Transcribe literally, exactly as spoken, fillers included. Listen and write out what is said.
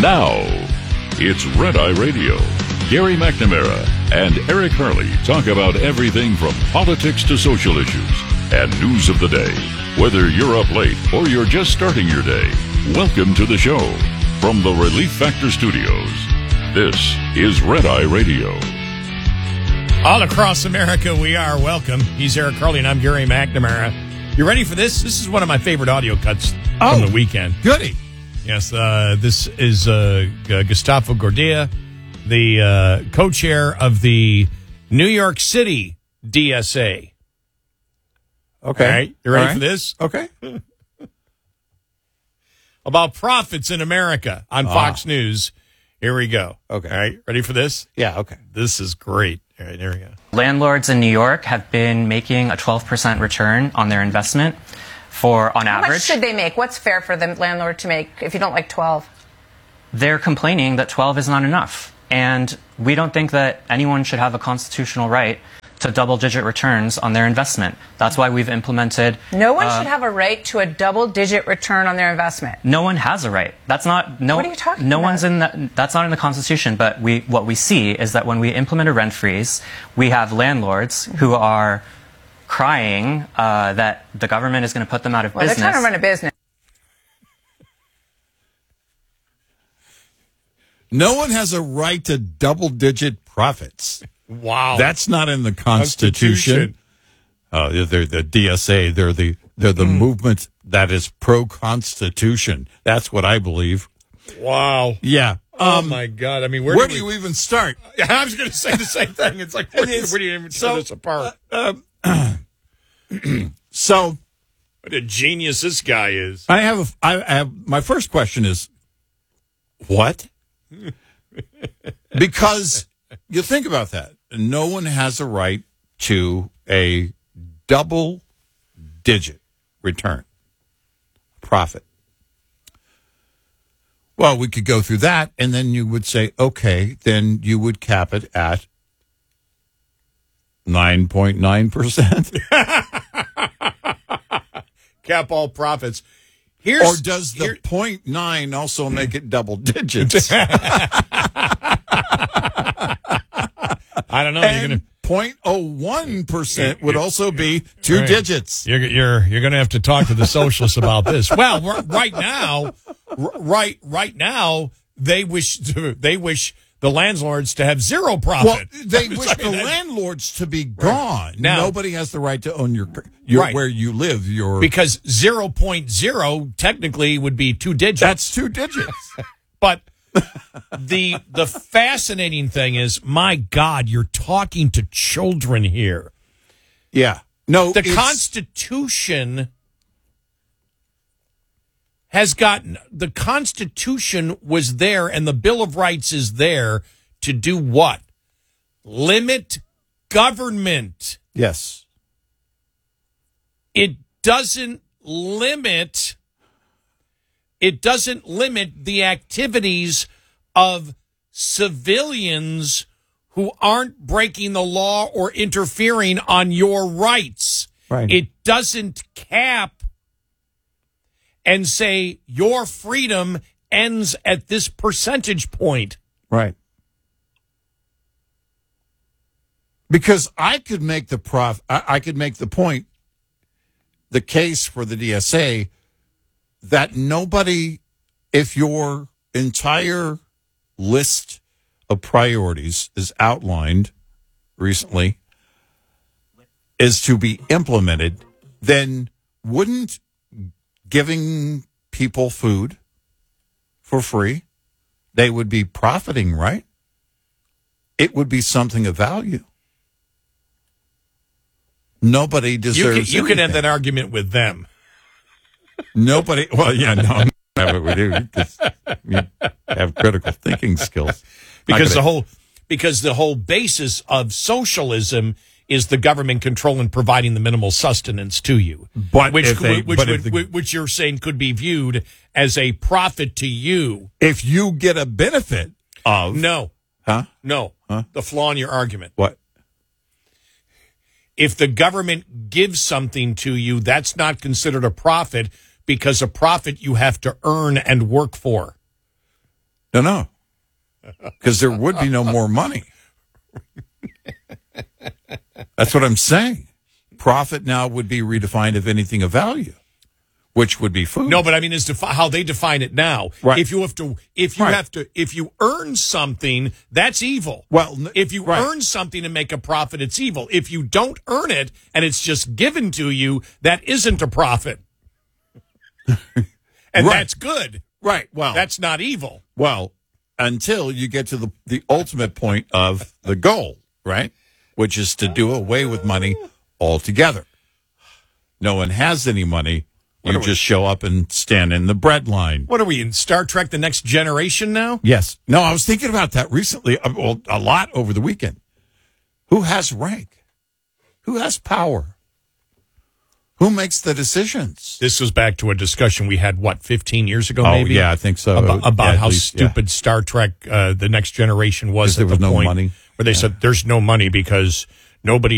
Now, it's Red Eye Radio. Gary McNamara and Eric Hurley talk about everything from politics to social issues and news of the day. Whether you're up late or you're just starting your day, welcome to the show. From the Relief Factor Studios, this is Red Eye Radio. All across America, we are welcome. He's Eric Hurley, and I'm Gary McNamara. You ready for this? This is one of my favorite audio cuts oh, from the weekend. Goody. Yes, uh, this is uh, Gustavo Gordillo, the uh, co-chair of the New York City D S A. Okay. All right, you ready All right. for this? Okay. About profits in America on Ah. Fox News. Here we go. Okay. All right, ready for this? Yeah, okay. This is great. All right, here we go. Landlords in New York have been making a twelve percent return on their investment for, on How average. much should they make? What's fair for the landlord to make if you don't like twelve? They're complaining that twelve is not enough. And we don't think that anyone should have a constitutional right to double-digit returns on their investment. That's why we've implemented... No one uh, should have a right to a double-digit return on their investment. No one has a right. That's not... No, What are you talking no about? one's in the, that's not in the Constitution, but we, what we see is that when we implement a rent freeze, we have landlords who are crying uh, that the government is going to put them out of Well, business. they're trying to run a business. No one has a right to double-digit profits. Wow. That's not in the Constitution. Uh, they're the D S A. They're the they're the Mm. movement that is pro-Constitution. That's what I believe. Wow. Yeah. Oh, Um, my God. I mean, where, where do, do we... you even start? I was going to say the same thing. It's like, where, do, you, where do you even So, tear this apart? Uh, so What a genius this guy is. I have a, I have my first question is what? Because you think about that. No one has a right to a double digit return profit. Well, we could go through that, and then you would say, okay, then you would cap it at nine point nine percent. Cap all profits. Here's, Or does the here- point nine also make it double digits? I don't know. You're And gonna point oh one percent would also be two Right. digits. you're you're you're gonna have to talk to the socialists about this. Well, r- right now, r- right right now, they wish to, they wish the landlords to have zero Well, profit. they I mean, wish I the mean, that- landlords to be gone. Now- Nobody has the right to own your, your Right. where you live. Your because zero point zero technically would be two digits. that's two digits. But the the fascinating thing is, my God, you're talking to children here. Yeah. No, The it's- Constitution has gotten, the Constitution was there and the Bill of Rights is there to do what? Limit government. Yes. It doesn't limit, it doesn't limit the activities of civilians who aren't breaking the law or interfering on your rights. Right. It doesn't cap and say your freedom ends at this percentage point. Right. Because I could make the prof, I, I could make the point, the case for the D S A, that nobody, if your entire list of priorities is outlined recently, is to be implemented, then wouldn't giving people food for free, they would be profiting, right? It would be something of value. Nobody You deserves can, you can have anything. that argument with them. Nobody, well, yeah, no, that's what we do. Because you have critical thinking skills. Not Because the gonna- whole because the whole basis of socialism is the government control and providing the minimal sustenance to you. But which if they- which but would, if the- which you're saying could be viewed as a profit to you. if you get a benefit of, No. huh? No. Huh? The flaw in your argument. What? If the government gives something to you, that's not considered a profit because a profit you have to earn and work for. No, no. Because there would be no more money. That's what I'm saying. Profit now would be redefined of anything of value, which would be food. No, but I mean, is defi- how they define it now. Right. If you have to, if you Right. have to, if you earn something, that's evil. Well, n- if you right. earn something and make a profit, it's evil. If you don't earn it and it's just given to you, that isn't a profit. And Right. that's good. Right. Well, That's not evil. well, until you get to the, the ultimate point of the goal, right? Which is to do away with money altogether. No one has any money. You just show up and stand in the bread line. What are we in Star Trek: The Next Generation now? Yes. No, I was thinking about that recently, uh, well, a lot over the weekend. Who has rank? Who has power? Who makes the decisions? This was back to a discussion we had, what, fifteen years ago, Oh, maybe? yeah, I think so. About, about Yeah, at how least, stupid Star Trek, uh, The Next Generation was 'Cause there at was the no point money. where they said there's no money because nobody